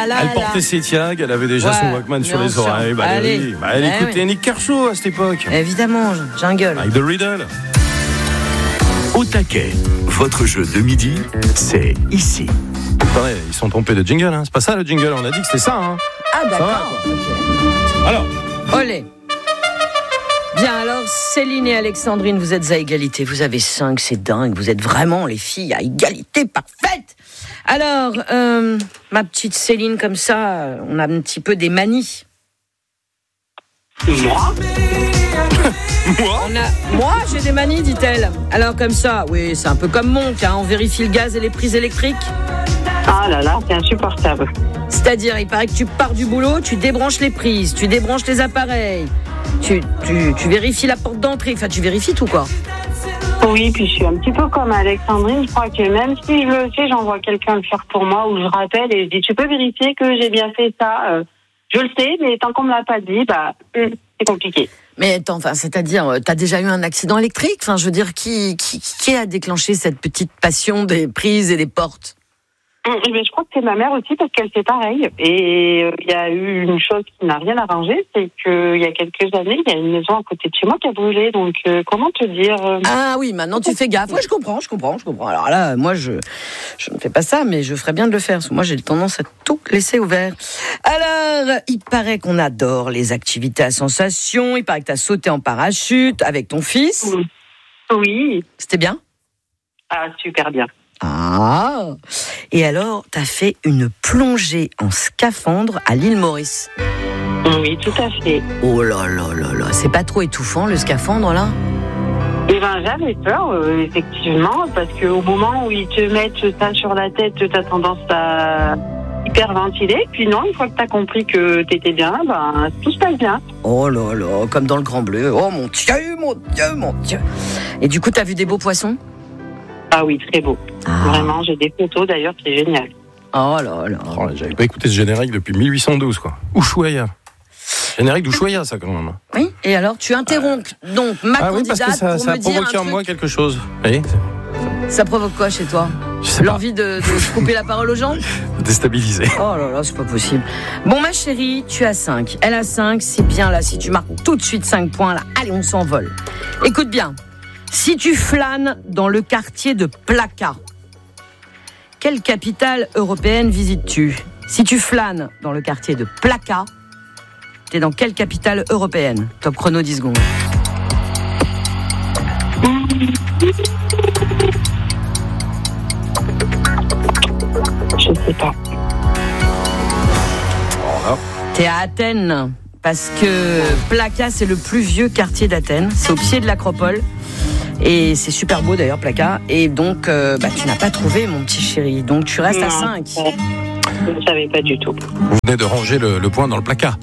Elle portait ses tiags, elle avait déjà son Walkman sur les oreilles. Elle écoutait Nick Kershaw à cette époque. Évidemment, Jungle. Avec The Riddle. Au taquet, votre jeu de midi, c'est ici. Attendez, ils sont trompés de jingle, hein. C'est pas ça le jingle, on a dit que c'était ça, hein. Ah d'accord. Okay. Alors. Olé. Bien, alors, Céline et Alexandrine, vous êtes à égalité. Vous avez 5, c'est dingue. Vous êtes vraiment, les filles, à égalité parfaite. Alors, ma petite Céline, comme ça, on a un petit peu des manies. Moi, j'ai des manies, dit-elle. Alors, comme ça, oui, c'est un peu comme Monk, hein. On vérifie le gaz et les prises électriques. Ah là là, c'est insupportable. C'est-à-dire, il paraît que tu pars du boulot, tu débranches les prises, tu débranches les appareils, tu vérifies la porte d'entrée, enfin, tu vérifies tout, quoi. Oui, puis je suis un petit peu comme Alexandrine. Je crois que même si je le sais, j'envoie quelqu'un le faire pour moi ou je rappelle et je dis, tu peux vérifier que j'ai bien fait ça. Je le sais, mais tant qu'on me l'a pas dit, c'est compliqué. Mais attends, enfin, c'est-à-dire, t'as déjà eu un accident électrique? Enfin, je veux dire, qui a déclenché cette petite passion des prises et des portes? Mais je crois que c'est ma mère aussi parce qu'elle fait pareil. Et il y a eu une chose qui n'a rien arrangé, c'est qu'il y a quelques années, il y a une maison à côté de chez moi qui a brûlé. Donc, comment te dire Ah oui, maintenant tu fais gaffe. Oui, je comprends. Alors là, moi, je ne fais pas ça, mais je ferais bien de le faire. Parce que moi, j'ai tendance à tout laisser ouvert. Alors, il paraît qu'on adore les activités à sensation. Il paraît que t'as sauté en parachute avec ton fils. Oui. C'était bien? Ah, super bien. Ah. Et alors, t'as fait une plongée en scaphandre à l'île Maurice. Oui, tout à fait. Oh là là là là, c'est pas trop étouffant le scaphandre là? Eh ben, j'avais peur, effectivement, parce qu'au moment où ils te mettent ça sur la tête, t'as tendance à hyperventiler. Puis non, une fois que t'as compris que t'étais bien, tout se passe bien. Oh là là, comme dans le Grand Bleu. Oh mon Dieu. Et du coup, t'as vu des beaux poissons? Ah oui, très beau. Ah. Vraiment, j'ai des photos d'ailleurs, c'est génial. Oh là là. Oh, j'avais pas écouté ce générique depuis 1812, quoi. Ushuaïa. Générique d'Ushuaïa, ça, quand même. Oui, et alors, tu interromps donc ma candidate parce que ça, pour ça me dire un provoqué en truc. moi quelque chose. Oui. Ça provoque quoi chez toi? L'envie de couper la parole aux gens? Déstabilisé. Oh là là, c'est pas possible. Bon, ma chérie, tu as 5. Elle a 5, c'est bien là. Si tu marques tout de suite 5 points, là, allez, on s'envole. Écoute bien. Si tu flânes dans le quartier de Plaka, quelle capitale européenne visites-tu? Si tu flânes dans le quartier de Plaka, t'es dans quelle capitale européenne? Top chrono 10 secondes. Je sais pas. T'es à Athènes, parce que Plaka, c'est le plus vieux quartier d'Athènes. C'est au pied de l'Acropole. Et c'est super beau d'ailleurs, Plaka. Et donc, tu n'as pas trouvé, mon petit chéri. Donc, tu restes à 5. Je ne savais pas du tout. Vous venez de ranger le point dans le placard.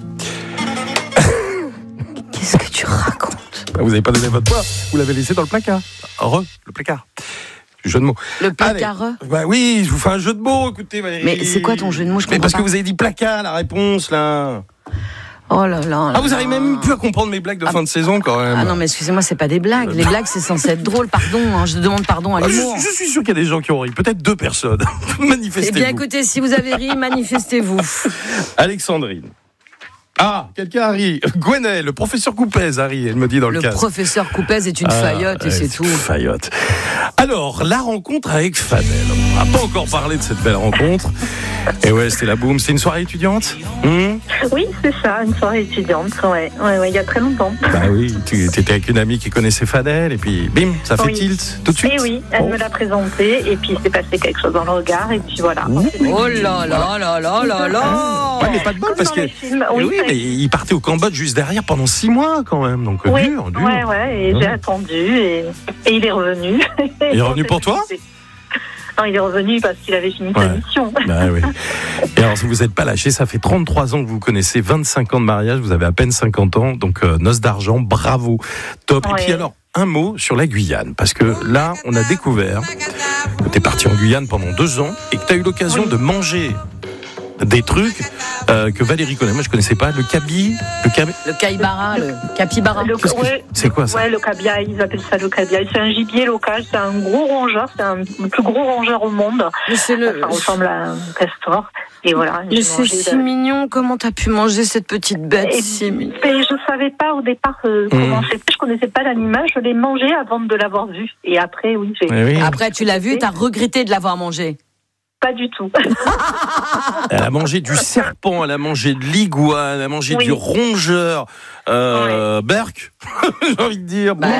Qu'est-ce que tu racontes? Vous n'avez pas donné votre poids, vous l'avez laissé dans le placard. Le placard. Jeu de mots. Le placard. Oui, je vous fais un jeu de mots, écoutez Valérie. Mais c'est quoi ton jeu de mots? Mais parce que vous avez dit placard, la réponse, là. Oh là là. Ah, vous n'arrivez même plus à comprendre mes blagues de fin de saison, quand même. Ah non, mais excusez-moi, c'est pas des blagues. Les blagues, c'est censé être drôle, pardon. Hein, je demande pardon à l'humour. Je suis sûr qu'il y a des gens qui ont ri. Peut-être 2 personnes. Manifestez-vous. Eh bien, écoutez, si vous avez ri, manifestez-vous. Alexandrine. Ah, quelqu'un a ri. Gwenaël, le professeur Coupez a ri, elle me dit dans le casque. Le professeur Coupez est une faillotte et c'est tout. Une faillotte. Alors, la rencontre avec Fadel. On n'a pas encore parlé de cette belle rencontre. Et ouais, c'était la boum. C'est une soirée étudiante? Oui, c'est ça, une soirée étudiante. Ouais, il y a très longtemps. Bah oui, tu étais avec une amie qui connaissait Fadel et puis bim, ça fait tilt tout de suite. Et oui, elle me l'a présenté et puis il s'est passé quelque chose dans le regard et puis voilà. Oh là là là là là là. Ouais, mais pas de bol parce que mais il partait au Cambodge juste derrière pendant 6 mois quand même, donc dur. Ouais, et j'ai attendu et il est revenu. Il est revenu pour toi? Non, il est revenu parce qu'il avait fini sa mission. Bah oui. Et alors, si vous n'êtes pas lâché, ça fait 33 ans que vous connaissez, 25 ans de mariage, vous avez à peine 50 ans, donc noces d'argent, bravo, top. Ouais. Et puis alors, un mot sur la Guyane, parce que là, on a découvert que tu es parti en Guyane pendant 2 ans et que tu as eu l'occasion de manger des trucs que Valérie connaît. Moi, je connaissais pas. Le caïbara, le capybara. C'est quoi ça? Ouais, le cabiai, ils appellent ça le cabiai. C'est un gibier local, c'est un gros rongeur, c'est le plus gros rongeur au monde. Mais ça ressemble à un castor. Et voilà. Mais c'est si mignon. Comment t'as pu manger cette petite bête si mignonne? Je savais pas au départ comment c'était. Je connaissais pas l'animal. Je l'ai mangé avant de l'avoir vu. Et après, oui. Après, tu l'as vu et t'as regretté de l'avoir mangé? Pas du tout. Elle a mangé du serpent, elle a mangé de l'iguane, elle a mangé du rongeur. Berk, j'ai envie de dire. Quand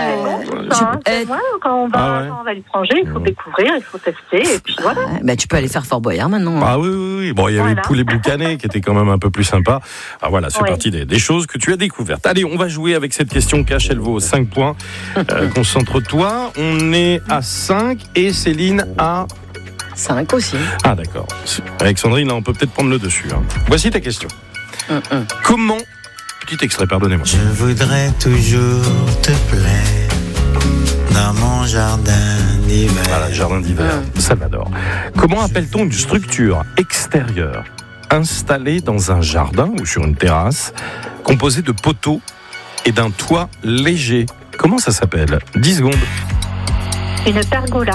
on va à l'étranger, il faut découvrir, il faut tester, et puis voilà. Tu peux aller faire Fort Boyard maintenant. Ah oui. Bon, il y avait le poulet boucané qui était quand même un peu plus sympa. Ah voilà, c'est parti des choses que tu as découvertes. Allez, on va jouer avec cette question cash, elle vaut 5 points. Concentre-toi, on est à 5 et Céline à 5 aussi. Ah d'accord. Alexandrine, là, on peut peut-être prendre le dessus. Voici ta question. Comment... Petit extrait, pardonnez-moi. Je voudrais toujours te plaire dans mon jardin d'hiver. Voilà, jardin d'hiver, Salvador. Comment appelle-t-on une structure extérieure installée dans un jardin ou sur une terrasse, composée de poteaux et d'un toit léger? Comment ça s'appelle? 10 secondes. Une pergola.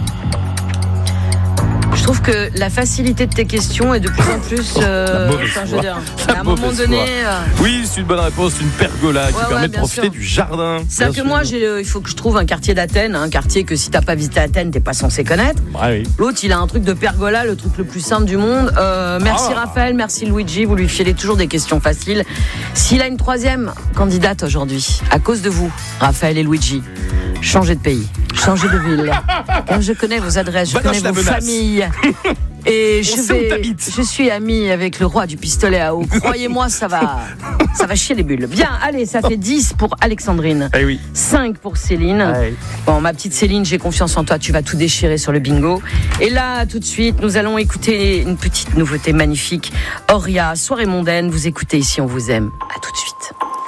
Je trouve que la facilité de tes questions est de plus en plus. À un moment donné. Oui, c'est une bonne réponse, une pergola qui permet de profiter du jardin. C'est que moi, il faut que je trouve un quartier d'Athènes, un quartier que si t'as pas visité Athènes, t'es pas censé connaître. L'autre, il a un truc de pergola, le truc le plus simple du monde. Merci Raphaël, merci Luigi, vous lui filez toujours des questions faciles. S'il a une troisième candidate aujourd'hui, à cause de vous, Raphaël et Luigi, changez de pays, changez de ville. Car je connais vos adresses, je connais vos familles. Et je suis amie avec le roi du pistolet à eau. Croyez-moi, ça va chier les bulles. Bien, allez, ça fait 10 pour Alexandrine. 5 pour Céline. Bon, ma petite Céline, j'ai confiance en toi, tu vas tout déchirer sur le bingo. Et là, tout de suite, nous allons écouter une petite nouveauté magnifique. Auria, Soirée mondaine, vous écoutez Ici on vous aime.